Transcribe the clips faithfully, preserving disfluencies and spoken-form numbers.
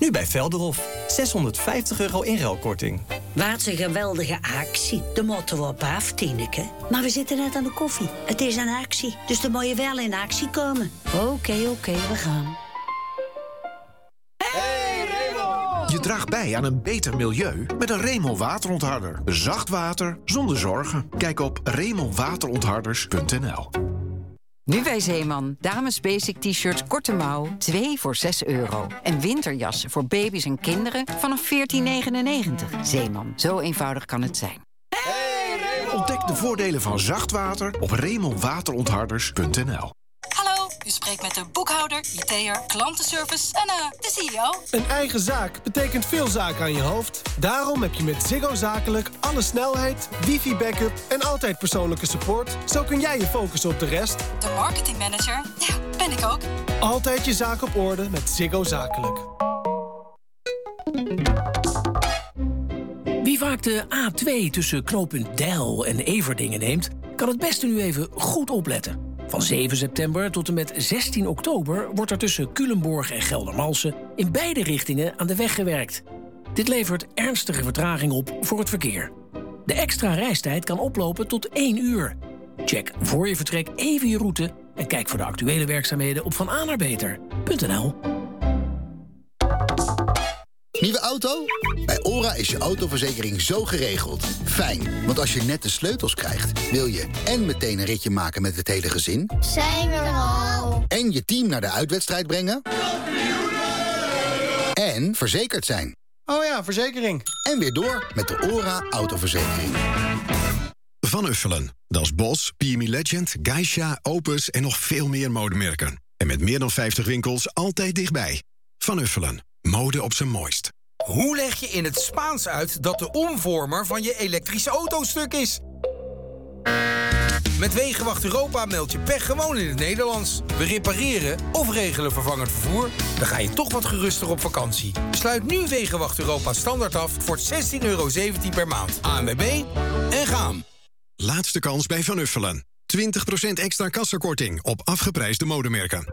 Nu bij Velderhof. zeshonderdvijftig euro inruilkorting. Wat een geweldige actie. De moeten we op af, Tineke. Maar we zitten net aan de koffie. Het is een actie, dus dan moet je wel in actie komen. Oké, okay, oké, okay, we gaan. Hey, Remel! Je draagt bij aan een beter milieu met een Remel waterontharder. Zacht water zonder zorgen. Kijk op remelwaterontharders punt n l. Nu bij Zeeman. Dames basic t-shirts korte mouw, twee voor zes euro. En winterjassen voor baby's en kinderen vanaf veertien negenennegentig. Zeeman, zo eenvoudig kan het zijn. Hey, ontdek de voordelen van zacht water op remelwaterontharders punt n l. Hallo, u spreekt met de boekhouder, I T'er, klantenservice en uh, de C E O. Een eigen zaak betekent veel zaken aan je hoofd. Daarom heb je met Ziggo Zakelijk alle snelheid, wifi-backup en altijd persoonlijke support. Zo kun jij je focussen op de rest. De marketingmanager, ja, ben ik ook. Altijd je zaak op orde met Ziggo Zakelijk. Wie vaak de A twee tussen knooppunt Deil en Everdingen neemt, kan het beste nu even goed opletten. Van zeven september tot en met zestien oktober wordt er tussen Culemborg en Geldermalsen in beide richtingen aan de weg gewerkt. Dit levert ernstige vertraging op voor het verkeer. De extra reistijd kan oplopen tot één uur. Check voor je vertrek even je route en kijk voor de actuele werkzaamheden op van a naar beter punt n l. Nieuwe auto? Bij ORA is je autoverzekering zo geregeld. Fijn, want als je net de sleutels krijgt, wil je en meteen een ritje maken met het hele gezin. Zijn we er al? En je team naar de uitwedstrijd brengen. En verzekerd zijn. Oh ja, verzekering. En weer door met de ORA autoverzekering. Van Uffelen. Dat is Bos, P M E Legend, Geisha, Opus en nog veel meer modemerken. En met meer dan vijftig winkels altijd dichtbij. Van Uffelen. Mode op zijn mooist. Hoe leg je in het Spaans uit dat de omvormer van je elektrische auto stuk is? Met Wegenwacht Europa meld je pech gewoon in het Nederlands. We repareren of regelen vervangend vervoer. Dan ga je toch wat geruster op vakantie. Sluit nu Wegenwacht Europa standaard af voor zestien euro zeventien per maand. A N W B en gaan. Laatste kans bij Van Uffelen. twintig procent extra kassakorting op afgeprijsde modemerken.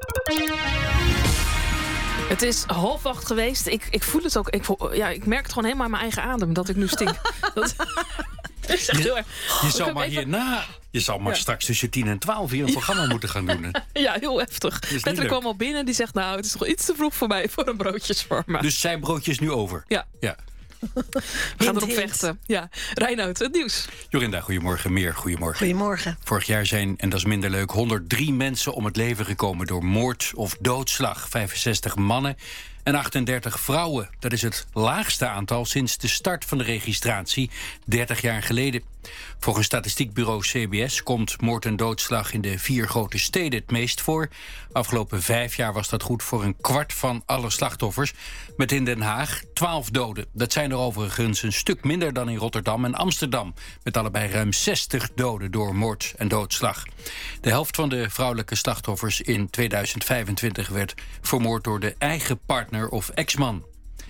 Het is half acht geweest. Ik, ik voel het ook. Ik, voel, ja, ik merk het gewoon helemaal aan mijn eigen adem dat ik nu stink. dat, dat is echt heel erg. Je, je zou maar even... hierna... Je zou maar ja. straks tussen tien en twaalf hier een programma ja. moeten gaan doen. Hè? Ja, heel heftig. Patrick kwam al binnen. Die zegt, nou, het is toch iets te vroeg voor mij voor een broodjesvorm. Dus zijn broodjes nu over? Ja. ja. We gaan erop vechten. Ja. Reinoud, het nieuws. Jorinda, goedemorgen. Meer, goedemorgen. Goedemorgen. Vorig jaar zijn, en dat is minder leuk, honderddrie mensen om het leven gekomen door moord of doodslag. vijfenzestig mannen en achtendertig vrouwen. Dat is het laagste aantal sinds de start van de registratie, dertig jaar geleden. Volgens statistiekbureau C B S komt moord en doodslag in de vier grote steden het meest voor. Afgelopen vijf jaar was dat goed voor een kwart van alle slachtoffers. Met in Den Haag twaalf doden. Dat zijn er overigens een stuk minder dan in Rotterdam en Amsterdam. Met allebei ruim zestig doden door moord en doodslag. De helft van de vrouwelijke slachtoffers in tweeduizend vijfentwintig werd vermoord door de eigen partner of ex-man.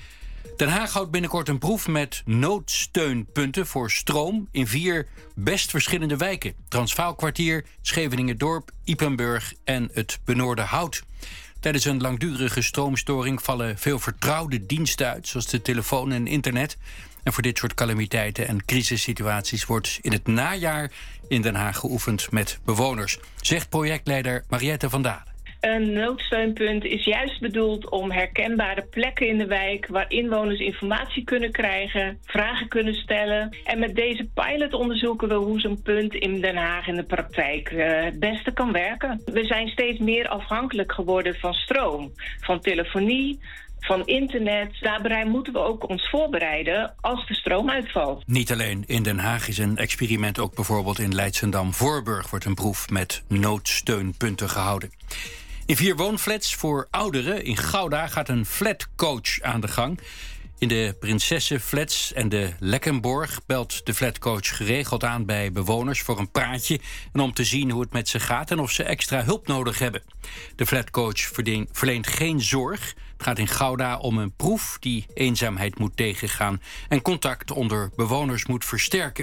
Den Haag houdt binnenkort een proef met noodsteunpunten voor stroom in vier best verschillende wijken. Transvaalkwartier, Scheveningen-Dorp, Ypenburg en het Benoorde Hout. Tijdens een langdurige stroomstoring vallen veel vertrouwde diensten uit, zoals de telefoon en internet. En voor dit soort calamiteiten en crisissituaties wordt in het najaar in Den Haag geoefend met bewoners, zegt projectleider Mariette van Dalen. Een noodsteunpunt is juist bedoeld om herkenbare plekken in de wijk waar inwoners informatie kunnen krijgen, vragen kunnen stellen. En met deze pilot onderzoeken we hoe zo'n punt in Den Haag in de praktijk uh, het beste kan werken. We zijn steeds meer afhankelijk geworden van stroom, van telefonie, van internet. Daarbij moeten we ook ons voorbereiden als de stroom uitvalt. Niet alleen in Den Haag is een experiment, ook bijvoorbeeld in Leidschendam-Voorburg wordt een proef met noodsteunpunten gehouden. In vier woonflats voor ouderen in Gouda gaat een flatcoach aan de gang. In de Prinsessenflats en de Lekkenborg belt de flatcoach geregeld aan bij bewoners voor een praatje en om te zien hoe het met ze gaat en of ze extra hulp nodig hebben. De flatcoach verleent geen zorg. Het gaat in Gouda om een proef die eenzaamheid moet tegengaan en contact onder bewoners moet versterken.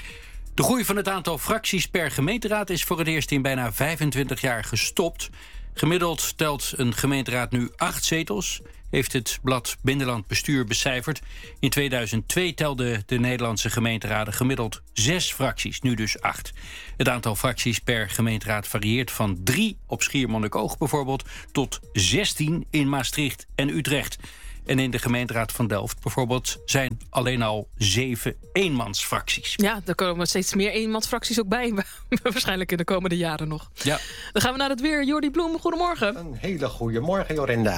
De groei van het aantal fracties per gemeenteraad is voor het eerst in bijna vijfentwintig jaar gestopt. Gemiddeld telt een gemeenteraad nu acht zetels, heeft het blad Binnenland Bestuur becijferd. In tweeduizend twee telden de Nederlandse gemeenteraden gemiddeld zes fracties, nu dus acht. Het aantal fracties per gemeenteraad varieert van drie op Schiermonnikoog bijvoorbeeld tot zestien in Maastricht en Utrecht. En in de gemeenteraad van Delft bijvoorbeeld zijn alleen al zeven eenmansfracties. Ja, er komen steeds meer eenmansfracties ook bij. Waarschijnlijk in de komende jaren nog. Ja. Dan gaan we naar het weer. Jordi Bloem, goedemorgen. Een hele goede morgen, Jorinda.